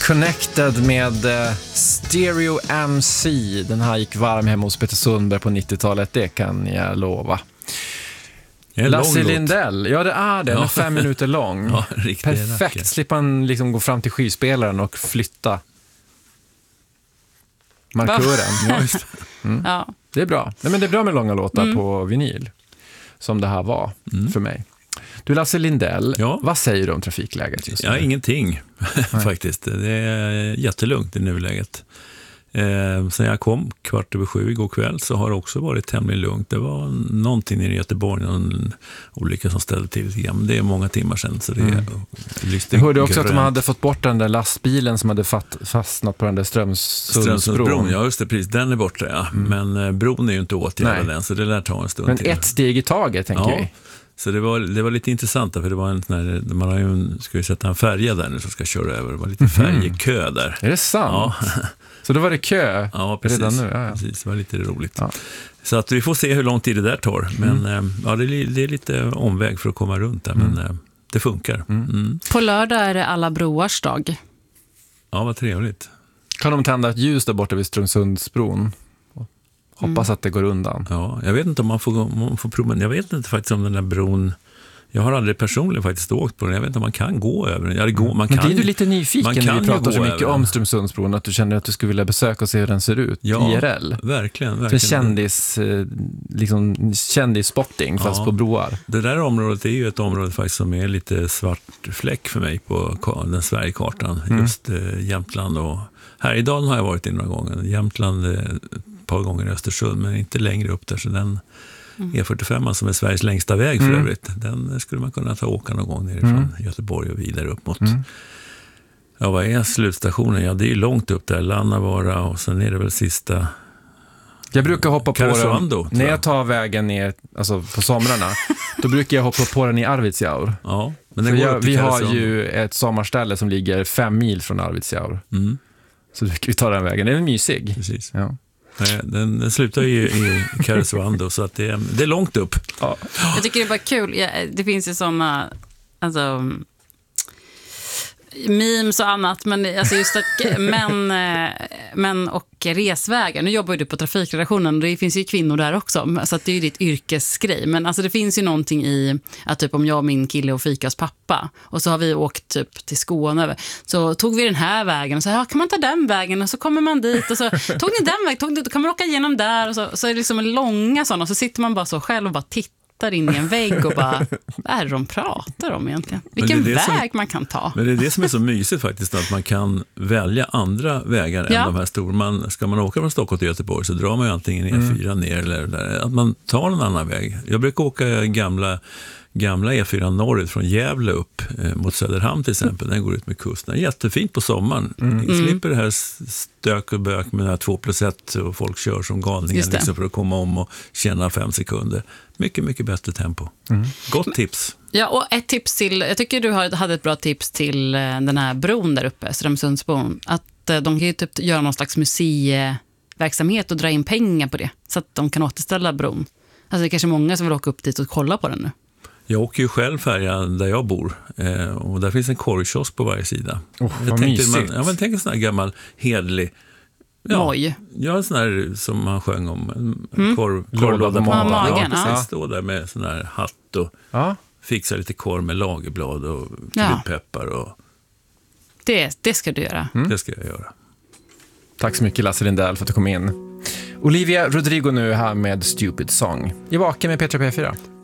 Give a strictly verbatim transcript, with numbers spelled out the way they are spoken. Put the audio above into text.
Connected med uh, Stereo M C. Den här gick varm hemma hos Peter Sundberg på nittiotalet, det kan jag lova. Lasse Lindell, ja det är det, den är fem minuter lång. Ja, perfekt, slipper han liksom gå fram till skivspelaren och flytta markören. Ja, just det. Mm. Ja. Det är bra. Nej, men det är bra med långa låtar mm. på vinyl, som det här var mm. för mig. Du, Lasse Lindell, ja. Vad säger du om trafikläget just nu? Ja, ingenting faktiskt. Det är jättelugnt i nuläget. Eh, sen jag kom kvart över sju igår kväll så har det också varit tämligen lugnt. Det var någonting i Göteborg, någon olycka som ställde till lite grann. Men det är många timmar sedan så det är mm. Jag hörde också grönt. Att de hade fått bort den där lastbilen som hade fatt, fastnat på den där Strömsundsbron. Ja, just det, precis. Den är borta, ja. Mm. Men eh, bron är ju inte åtgärdad den, så det lär ta en stund Men till. ett steg i taget, tänker ja. vi. Så det var, det var lite intressant för det var en sån här, man har ju en, ska ju sätta en färja där nu som ska köra över. Det var lite färjekö där. Är det sant? Ja. Så då var det kö ja, precis, redan nu? Ja, ja. Precis, det var lite roligt. Ja. Så att vi får se hur lång tid det där tar. Men mm. ja, det, är, det är lite omväg för att komma runt där, mm. men det funkar. Mm. Mm. På lördag är det alla broars dag. Ja, vad trevligt. Kan de tända ett ljus där borta vid Strömsundsbron? Hoppas mm. att det går undan. Ja, jag vet inte om man får, om man får prova. Jag vet inte faktiskt om den där bron. Jag har aldrig personligen faktiskt åkt på den. Jag vet inte om man kan gå över den. Ja, det går, man kan, men det är du lite nyfiken när vi pratar så mycket över. om Strömsundsbron att du känner att du skulle vilja besöka och se hur den ser ut. Ja, I R L. Verkligen. verkligen. För kändis, liksom, kändisspotting ja. Fast på broar. Det där området är ju ett område faktiskt som är lite svart fläck för mig på den Sverigekartan. Mm. Just eh, Jämtland och Härjedalen har jag varit i några gånger. Jämtland eh, ett par gånger i Östersund, men inte längre upp där, så den mm. E fyrtiofem som är Sveriges längsta väg för mm. övrigt, den skulle man kunna ta åka någon gång nerifrån mm. Göteborg och vidare upp mot mm. ja, vad är slutstationen? Ja, det är ju långt upp där, Lannavaara, och sen är det väl sista jag brukar hoppa på Karesuando, den när jag tar vägen ner, alltså på somrarna då brukar jag hoppa på den i Arvidsjaur. Ja, men den går jag, upp till vi Karesuando. har ju ett sommarställe som ligger fem mil från Arvidsjaur. Mm. Så då vi tar den vägen. Den är mysig. Precis. Ja. Den, den slutar ju i Karesuando, så att det, är, det är långt upp. Ja. Jag tycker det är bara kul. Ja, det finns ju sådana alltså, memes och annat, men alltså just att män, män och resvägar. Nu jobbar ju du på trafikredaktionen och det finns ju kvinnor där också, så att det är ju ditt yrkesgrej. Men alltså det finns ju någonting i att typ om jag och min kille och fikas pappa och så har vi åkt typ till Skåne, så tog vi den här vägen och så ja, kan man ta den vägen och så kommer man dit och så tog ni den vägen, tog ni, då kan man åka igenom där och så, så är det liksom en långa sådana och så sitter man bara så själv och bara tittar in i en vägg och bara, vad är det de pratar om egentligen? Vilken väg som, man kan ta. Men det är det som är så mysigt faktiskt, att man kan välja andra vägar ja. Än de här stora. Man, ska man åka från Stockholm till Göteborg så drar man ju antingen E fyra mm. ner eller där. Att man tar en annan väg. Jag brukar åka gamla gamla E fyra norrut från Gävle upp eh, mot Söderhamn till exempel. Den går ut med kusten. Jättefint på sommaren. Mm. Vi slipper det här stök och bök med det här två plus ett och folk kör som galningar liksom för att komma om och tjäna fem sekunder. Mycket, mycket bättre tempo. Mm. Gott tips. Ja, och ett tips till, jag tycker du hade ett bra tips till den här bron där uppe, Strömsundsbron. Att de kan ju typ göra någon slags museiverksamhet och dra in pengar på det. Så att de kan återställa bron. Alltså det är kanske många som vill åka upp dit och kolla på den nu. Jag åker ju själv färja där jag bor eh, och där finns en korvkiosk på varje sida. Oh, jag tänkte, man, ja, men tänk en sån här gammal hedlig ja, Moj. Ja, en sån här som man sjöng om mm. korv, korvlåda på magen. Ja, ja. precis, stå där med sån här hatt och ja. Fixa lite korv med lagerblad och kryddpeppar och det, det ska du göra. Mm. Det ska jag göra. Tack så mycket Lasse Lindell för att du kom in. Olivia Rodrigo nu här med Stupid Song. I Vaken med Petra P fyra.